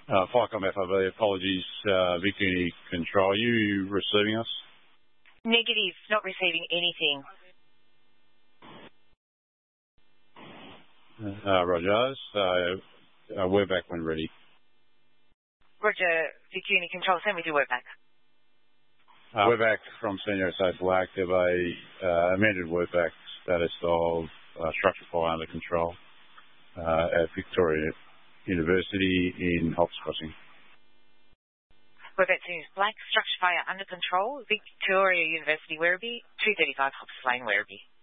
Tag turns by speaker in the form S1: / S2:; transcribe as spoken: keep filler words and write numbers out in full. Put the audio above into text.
S1: Uh, Firecom F O B, apologies, uh, Victor Uni Control. Are you receiving us?
S2: Negative, not receiving anything.
S1: Uh, Roger, so uh, we're back when ready.
S2: Roger, Victor Uni Control, send me to work back.
S1: Uh, we're back from Senior S A Black. They have a uh, amended work back status of uh, structure fire under control uh, at Victoria University in Hops Crossing.
S2: Work back Senior Black, structure fire under control, Victoria University, Werribee, two thirty-five Hops Lane, Werribee.